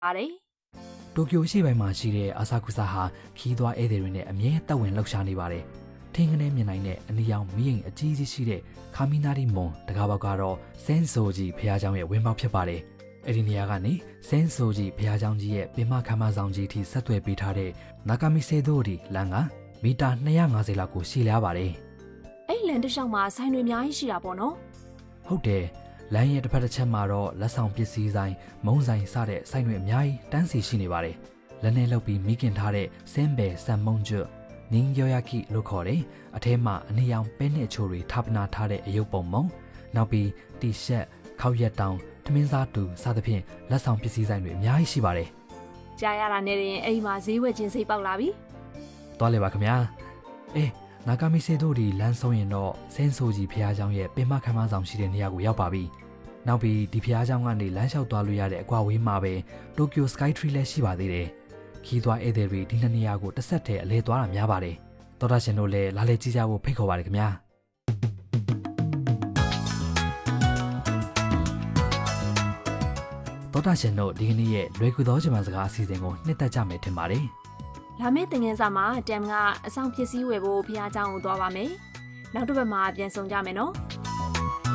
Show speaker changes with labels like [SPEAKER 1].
[SPEAKER 1] ပါတယ်
[SPEAKER 2] တိုကျိုရှိပိုင်းမှာရှိတဲ့အာဆာကူဆာဟာခီးသွွားဧည့်သည်တွေနဲ့အမြဲတက်ဝင်လှုပ်ရှားနေပါတယ်ထင်းကနေမြင်နိုင်တဲ့အနီရောင်မီးအိမ်အကြီးကြီးရှိတဲ့ခါမီနာရီမွန်တကားပေါက်ကတော့စန်းဆိုကြီးဖះเจ้าရဲ့ဝင်းပေါက်ဖြစ်ပါတယ်အဲ့ဒီနေရာကနေစန်းဆိုကြီးဖះเจ้าကြီးရဲ့ပင်မခမ်းမဆောင်ကြီးထိဆက်သွယ်ပေးထားတဲ့နာကာမီဆေဒိုရီလမ်းကမီတာ250လောက်ကိုရှည်လျားပါတယ်
[SPEAKER 1] အဲ့လန်တစ်လျှောက်မှာဆိုင်တွေအများကြီးရှိတာပေါ့နော်
[SPEAKER 2] ဟုတ်တယ်လမ်းရဲ့တစ်ဖက်တစ်ချက်မှာတော့လက်ဆောင်ပစ္စည်းဆိုင်မုံဆိုင်စတဲ့ဆိုင်တွေအများကြီးတန်းစီရှိနေပါတယ်လက်နဲ့လှုပ်ပြီးမိခင်ထားတဲ့စင်းဘယ်ဆန်မုံကျွတ်နင်းယောယာကီလို့ခေါ်တယ်အထဲမှာအနီရောင်ပဲနဲ့ချိုတွေထပ်နာထားတဲ့အယုတ်ပုံမုံနောက်ပြီးတီရှပ်ခောက်ရက်တောင်ထမင်းစားတူစသဖြင့်လက်ဆောင်ပစ္စည်းဆိုင်တွေအများကြီးရှိပါတယ်
[SPEAKER 1] ကြားရတာနဲ့ရင်အဲ့ဒီမှာဈေးဝယ်ခြင်းစိတ်ပေါက်လာပြီ
[SPEAKER 2] သွားလေပါခင်ဗျာအေးနာကာမီဆေတို့ဒီလမ်းဆုံးရင်တော့စင်းဆိုကြီးဖះเจ้าရဲ့ပင်မခမ်းမဆောင်ရှိတဲ့နေရာကိုရောက်ပါပြီနောက်ပြီးဒီဖះเจ้าကနေလမ်းလျှောက်သွားလို့ရတဲ့အကွာဝေးမှာပဲတိုကျိုစကိုင်းထရီလည်းရှိပါသေးတယ်ခီးသွွားဧည့်သည်တွေဒီနှစ်နေရာကိုတစ်ဆက်တည်းအလဲသွားတာများပါတယ်တော်တာရှင်တို့လည်းလာလေကြည့်ကြဖို့ဖိတ်ခေါ်ပါတယ်ခင်ဗျာတော်တာရှင်တို့ဒီကနေ့ရဲ့လွယ်ကူသောဂျမန်စကားအစီအစဉ်ကိုနှစ်သက်ကြမယ်ထင်ပါတယ်
[SPEAKER 1] လာမယ့်သင်ခန်းစာမှာတမ်ကအဆောင်ပစ္စည်းဝယ်ဖို့ဖះเจ้าကိုသွားပါမယ်နောက်တစ်ပတ်မှာပြန်ဆောင်ကြမယ်နော်